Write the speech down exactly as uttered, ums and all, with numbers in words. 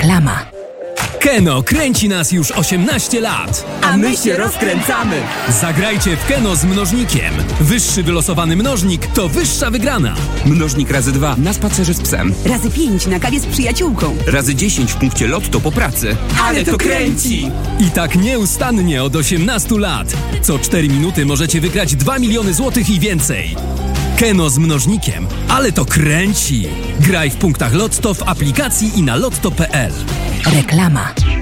Reklama. Keno kręci nas już osiemnaście lat. A my się rozkręcamy. Zagrajcie w Keno z mnożnikiem. Wyższy wylosowany mnożnik to wyższa wygrana. Mnożnik razy dwa na spacerze z psem. Razy pięć na kawie z przyjaciółką. Razy dziesięć w punkcie lotto po pracy. Ale to kręci! I tak nieustannie od osiemnastu lat. Co cztery minuty możecie wygrać dwa miliony złotych i więcej. Keno z mnożnikiem. Ale to kręci! Graj w punktach Lotto, w aplikacji i na lotto kropka pe el. Reklama.